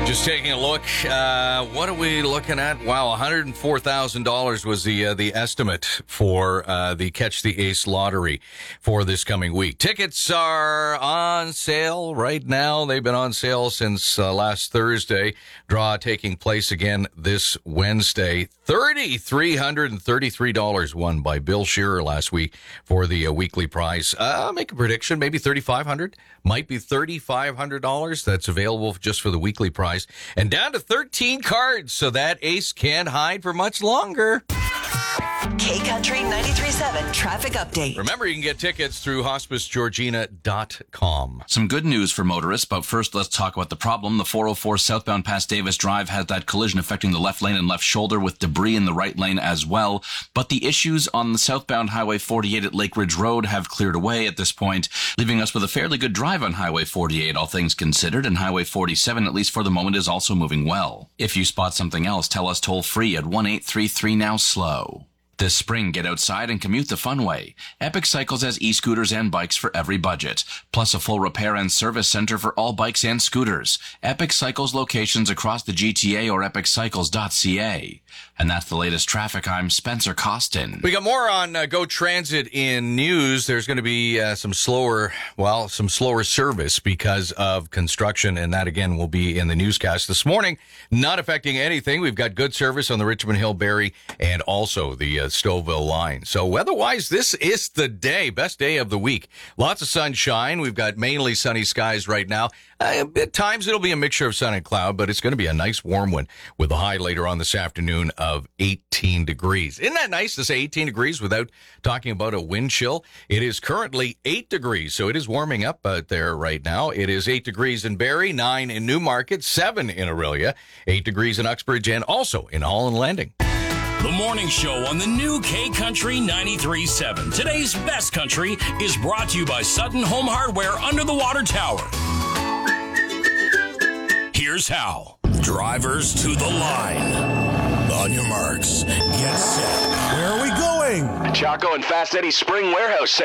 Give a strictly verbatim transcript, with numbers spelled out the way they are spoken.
Just taking a look, uh, what are we looking at? Wow, one hundred four thousand dollars was the uh, the estimate for uh, the Catch the Ace lottery for this coming week. Tickets are on sale right now. They've been on sale since uh, last Thursday. Draw taking place again this Wednesday. three thousand three hundred thirty-three dollars won by Bill Shearer last week for the uh, weekly prize. Uh, make a prediction, maybe thirty-five hundred dollars. Might be thirty-five hundred dollars. That's available just for the weekly prize. And down to thirteen cards, so that ace can't hide for much longer. K-Country ninety-three point seven traffic update. Remember, you can get tickets through hospice georgina dot com. Some good news for motorists, but first let's talk about the problem. The four oh four southbound past Davis Drive had that collision affecting the left lane and left shoulder with debris in the right lane as well. But the issues on the southbound Highway forty-eight at Lake Ridge Road have cleared away at this point, leaving us with a fairly good drive on Highway forty-eight, all things considered, and Highway forty-seven, at least for the moment, is also moving well. If you spot something else, tell us toll free at one eight three three now slow. This spring, get outside and commute the fun way. Epic Cycles has e-scooters and bikes for every budget, plus a full repair and service center for all bikes and scooters. Epic Cycles locations across the G T A or epic cycles dot c a. And that's the latest traffic. I'm Spencer Costin. We got more on uh, Go Transit in news. There's going to be uh, some slower, well, some slower service because of construction, and that again will be in the newscast this morning. Not affecting anything. We've got good service on the Richmond Hill, Barrie, and also the uh, Stouffville line. So weather-wise, this is the day, best day of the week. Lots of sunshine. We've got mainly sunny skies right now. Uh, at times it'll be a mixture of sun and cloud, but it's going to be a nice warm one with a high later on this afternoon of eighteen degrees. Isn't that nice to say eighteen degrees without talking about a wind chill? It is currently eight degrees, so it is warming up out there right now. It is eight degrees in Barrie, nine in Newmarket, seven in Aurelia, eight degrees in Uxbridge, and also in Holland Landing. The morning show on the new K-Country ninety-three point seven. Today's best country is brought to you by Sutton Home Hardware under the water tower. Here's how. Drivers to the line. On your marks, get set. Where are we going? Chaco and Fast Eddie Spring Warehouse sale.